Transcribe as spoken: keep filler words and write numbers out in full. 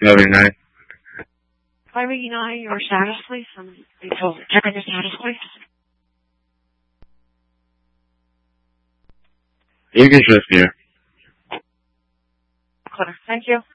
five eighty-nine. five eighty-nine, your status, please. Um, check on your status, please. You can shift here. Clear. Thank you.